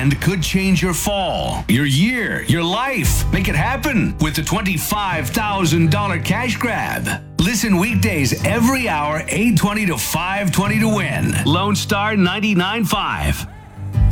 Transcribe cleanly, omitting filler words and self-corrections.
hand could change your fall, your year, your life. Make it happen with the $25,000 cash grab. Listen weekdays every hour, 8:20 to 5:20 to win. Lone Star 99.5.